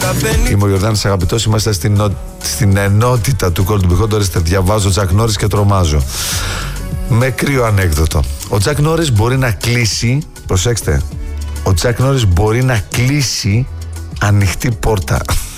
Είμαι ο Γιορδάνης Αγαπητός. Είμαστε στην ενότητα του Cold Be Hot. Ορίστε, διαβάζω Τζακ Νόρις και τρομάζω. Με κρύο ανέκδοτο. Ο Τζακ Νόρις μπορεί να κλείσει. Προσέξτε. Ο Τζακ Νόρις μπορεί να κλείσει ανοιχτή πόρτα.